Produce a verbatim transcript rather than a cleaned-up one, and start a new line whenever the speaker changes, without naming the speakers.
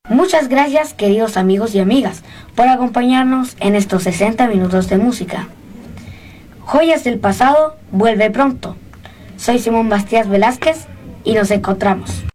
Muchas gracias, queridos amigos y amigas, por acompañarnos en estos sesenta minutos de música. Joyas del pasado vuelve pronto. Soy Simón Bastías Velázquez y nos encontramos.